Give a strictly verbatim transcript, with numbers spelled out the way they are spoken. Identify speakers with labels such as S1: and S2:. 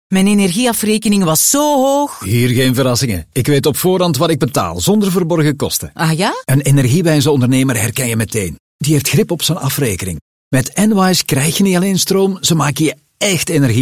S1: Mijn energieafrekening was zo hoog.
S2: Hier geen verrassingen. Ik weet op voorhand wat ik betaal, zonder verborgen kosten.
S1: Ah ja?
S2: Een energiewijze ondernemer herken je meteen. Die heeft grip op zijn afrekening. Met Enwise krijg je niet alleen stroom, ze maken je echt energie.